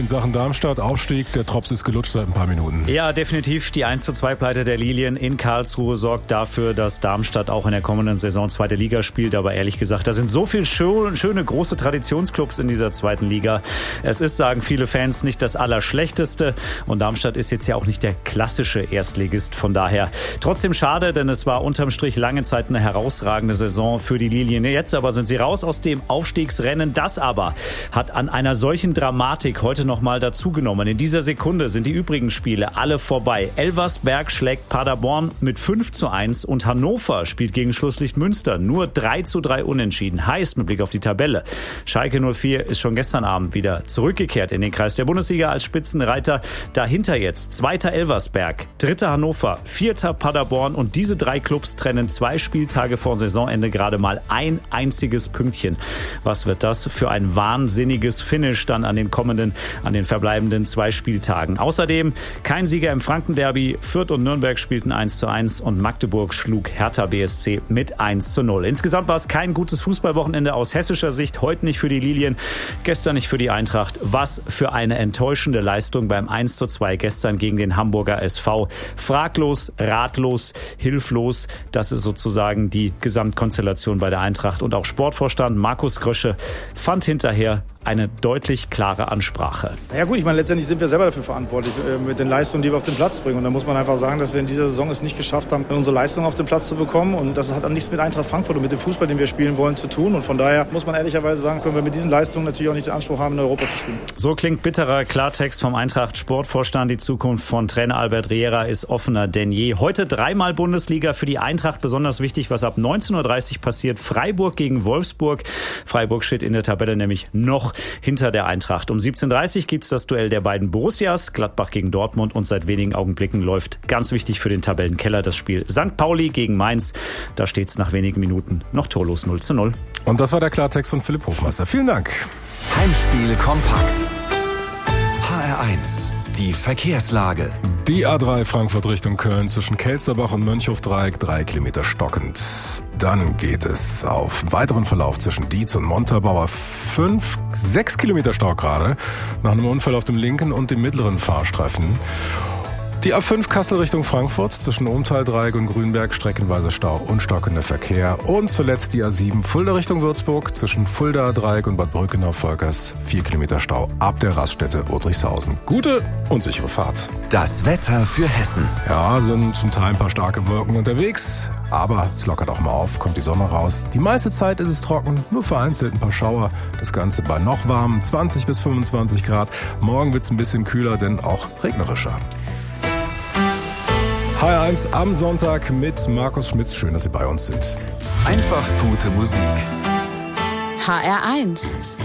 in Sachen Darmstadt, Aufstieg, der Drops ist gelutscht seit ein paar Minuten. Ja, definitiv. Die 1:2-Pleite der Lilien in Karlsruhe sorgt dafür, dass Darmstadt auch in der kommenden Saison zweite Liga spielt. Aber ehrlich gesagt, da sind so viele schöne große Traditionsclubs in dieser zweiten Liga. Es ist, sagen viele Fans, nicht das Allerschlechteste. Und Darmstadt ist jetzt ja auch nicht der klassische Erstligist. Von daher trotzdem schade, denn es war unterm Strich lange Zeit eine herausragende Saison für die Lilien. Jetzt aber sind sie raus aus dem Aufstiegsrennen. Das aber hat an einer solchen Dramatik heute noch mal dazugenommen. In dieser Sekunde sind die übrigen Spiele alle vorbei. Elversberg schlägt Paderborn mit 5:1 und Hannover spielt gegen Schlusslicht Münster nur 3:3 unentschieden. Heißt mit Blick auf die Tabelle, Schalke 04 ist schon gestern Abend wieder zurückgekehrt in den Kreis der Bundesliga als Spitzenreiter. Dahinter jetzt 2. Elversberg, 3. Hannover, 4. Paderborn und diese 3 Clubs trennen 2 Spieltage vor Saisonende gerade mal ein einziges Pünktchen. Was wird das für ein wahnsinniges Finish dann an den verbleibenden 2 Spieltagen. Außerdem kein Sieger im Franken-Derby. Fürth und Nürnberg spielten 1:1 und Magdeburg schlug Hertha BSC mit 1:0. Insgesamt war es kein gutes Fußballwochenende aus hessischer Sicht. Heute nicht für die Lilien, gestern nicht für die Eintracht. Was für eine enttäuschende Leistung beim 1:2 gestern gegen den Hamburger SV. Fraglos, ratlos, hilflos. Das ist sozusagen die Gesamtkonstellation bei der Eintracht. Und auch Sportvorstand Markus Krösche fand hinterher eine deutlich klare Ansprache. Ja gut, ich meine, letztendlich sind wir selber dafür verantwortlich mit den Leistungen, die wir auf den Platz bringen. Und da muss man einfach sagen, dass wir in dieser Saison es nicht geschafft haben, unsere Leistungen auf den Platz zu bekommen. Und das hat auch nichts mit Eintracht Frankfurt und mit dem Fußball, den wir spielen wollen, zu tun. Und von daher muss man ehrlicherweise sagen, können wir mit diesen Leistungen natürlich auch nicht den Anspruch haben, in Europa zu spielen. So klingt bitterer Klartext vom Eintracht-Sportvorstand. Die Zukunft von Trainer Albert Riera ist offener denn je. Heute 3-mal Bundesliga für die Eintracht. Besonders wichtig, was ab 19:30 Uhr passiert. Freiburg gegen Wolfsburg. Freiburg steht in der Tabelle nämlich noch hinter der Eintracht. Um 17:30 Uhr gibt es das Duell der beiden Borussias, Gladbach gegen Dortmund, und seit wenigen Augenblicken läuft ganz wichtig für den Tabellenkeller das Spiel St. Pauli gegen Mainz. Da steht es nach wenigen Minuten noch torlos 0:0. Und das war der Klartext von Philipp Hofmeister. Vielen Dank. Heimspiel kompakt. HR1, die Verkehrslage. Die A3 Frankfurt Richtung Köln zwischen Kelsterbach und Mönchhofdreieck 3 Kilometer stockend. Dann geht es auf weiteren Verlauf zwischen Dietz und Montabaur 6 Kilometer Stau gerade nach einem Unfall auf dem linken und dem mittleren Fahrstreifen. Die A5 Kassel Richtung Frankfurt zwischen Ohmtal-Dreieck und Grünberg streckenweise Stau und stockender Verkehr. Und zuletzt die A7 Fulda Richtung Würzburg zwischen Fulda-Dreieck und Bad Brückenau-Volkers 4 Kilometer Stau ab der Raststätte Udrichshausen. Gute und sichere Fahrt. Das Wetter für Hessen. Ja, sind zum Teil ein paar starke Wolken unterwegs, aber es lockert auch mal auf, kommt die Sonne raus. Die meiste Zeit ist es trocken, nur vereinzelt ein paar Schauer. Das Ganze bei noch warmen 20 bis 25 Grad. Morgen wird es ein bisschen kühler, denn auch regnerischer. HR1 am Sonntag mit Markus Schmitz. Schön, dass Sie bei uns sind. Einfach gute Musik. HR1